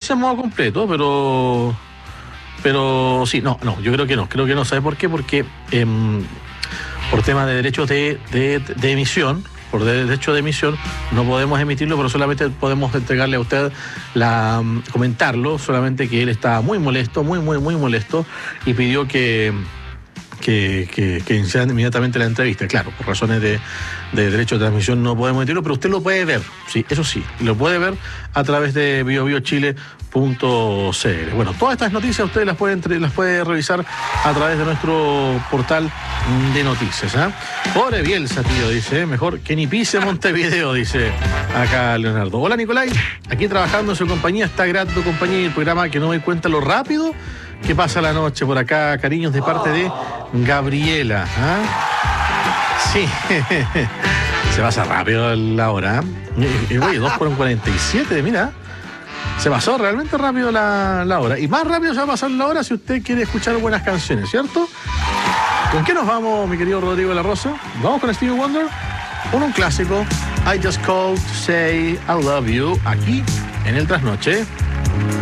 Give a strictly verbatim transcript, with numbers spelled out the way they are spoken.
noticia en modo completo, pero... Pero sí, no, no, yo creo que no. Creo que no. ¿Sabe por qué? Porque eh, por temas de derechos de, de, de emisión, por derecho de emisión, no podemos emitirlo, pero solamente podemos entregarle a usted, la comentarlo, solamente que él está muy molesto, muy, muy, muy molesto, y pidió que... que, que, que inician inmediatamente la entrevista. Claro, por razones de, de derecho de transmisión no podemos emitirlo, pero usted lo puede ver, sí, eso sí, lo puede ver a través de bio bio chile punto c l. Bueno, todas estas noticias usted las puede, entre, las puede revisar a través de nuestro portal de noticias. ¿eh? Pobre Bielsa, tío, dice, mejor que ni pise Montevideo, dice acá Leonardo. Hola, Nicolai, aquí trabajando en su compañía, está grato compañía y el programa que no me doy cuenta lo rápido que pasa la noche por acá. Cariños de parte de Gabriela. ¿Ah? Sí, se pasa rápido la hora. Y, y, oye, dos por cuarenta y siete, mira. Se pasó realmente rápido la, la hora. Y más rápido se va a pasar la hora si usted quiere escuchar buenas canciones, ¿cierto? ¿Con qué nos vamos, mi querido Rodrigo de la Rosa? Vamos con Stevie Wonder. Con un clásico, I Just Called to Say I Love You, aquí en el Trasnoche.